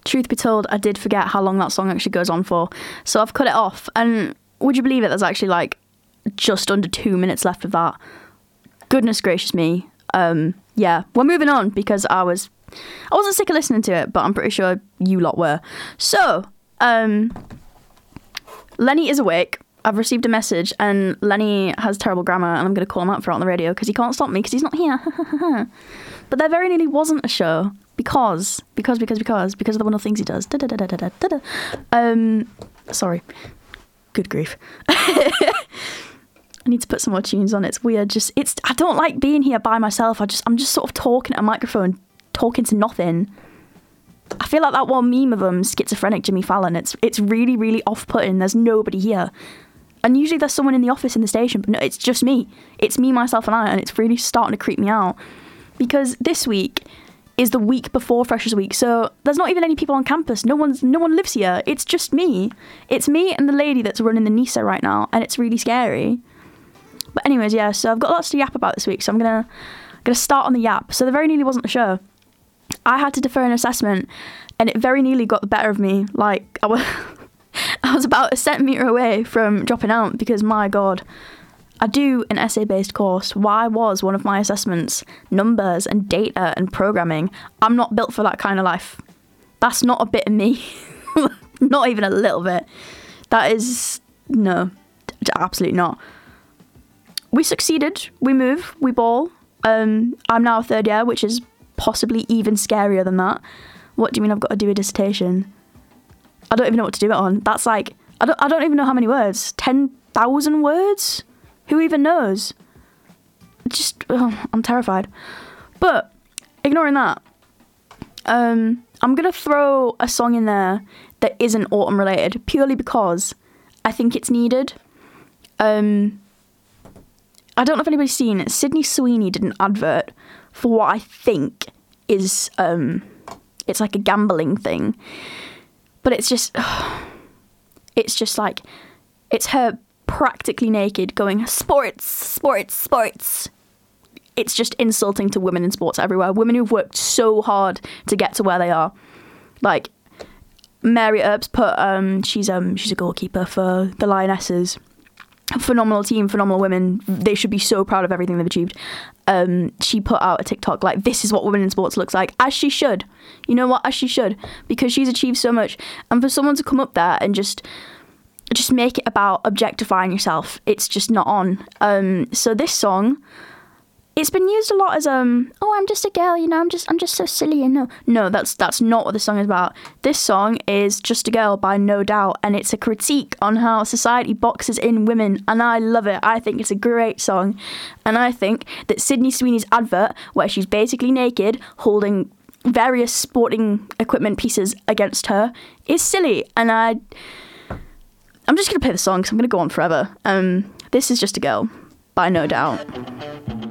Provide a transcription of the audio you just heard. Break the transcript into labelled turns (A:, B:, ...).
A: truth be told, I did forget how long that song actually goes on for. So I've cut it off. And would you believe it? There's actually like just under 2 minutes left of that. Goodness gracious me. Yeah, we're moving on because I wasn't sick of listening to it, but I'm pretty sure you lot were. So, Lenny is awake. I've received a message, and Lenny has terrible grammar, and I'm going to call him out for it on the radio because he can't stop me because he's not here. But there very nearly wasn't a show because of the wonderful things he does. Sorry. Good grief. I need to put some more tunes on. It's weird. I don't like being here by myself. I'm just sort of talking at a microphone, talking to nothing. I feel like that one meme of schizophrenic Jimmy Fallon. It's really, really off-putting. There's nobody here. And usually there's someone in the office in the station, but no, it's just me. It's me, myself, and I, and it's really starting to creep me out. Because this week is the week before Freshers Week, so there's not even any people on campus. No one lives here. It's just me. It's me and the lady that's running the NISA right now, and it's really scary. But anyways, yeah, so I've got lots to yap about this week, so I'm gonna start on the yap. So there very nearly wasn't a show. I had to defer an assessment, and it very nearly got the better of me. Like, I was about a centimetre away from dropping out because, my God, I do an essay-based course. Why was one of my assessments numbers and data and programming? I'm not built for that kind of life. That's not a bit of me. Not even a little bit. That is... no, absolutely not. We succeeded. We move. We ball. I'm now third year, which is possibly even scarier than that. What do you mean I've got to do a dissertation? I don't even know what to do it on. That's like... I don't even know how many words. 10,000 words? Who even knows? I'm terrified. But, ignoring that, I'm going to throw a song in there that isn't autumn related, purely because I think it's needed. I don't know if anybody's seen it. Sydney Sweeney did an advert for what I think is, it's like a gambling thing. But it's just like, it's her practically naked going, sports, sports, sports. It's just insulting to women in sports everywhere. Women who've worked so hard to get to where they are. Like, Mary Earps put, she's a goalkeeper for the Lionesses. Phenomenal team, phenomenal women. They should be so proud of everything they've achieved. She put out a TikTok like, this is what women in sports looks like. As she should. You know what? As she should. Because she's achieved so much. And for someone to come up there and just make it about objectifying yourself, it's just not on. So this song, it's been used a lot as I'm just a girl, you know, I'm just so silly, and no, that's not what the song is about. This song is Just a Girl by No Doubt, and it's a critique on how society boxes in women, and I love it. I think it's a great song, and I think that Sydney Sweeney's advert, where she's basically naked holding various sporting equipment pieces against her, is silly, and I'm just going to play the song because I'm going to go on forever. This is Just a Girl by No Doubt.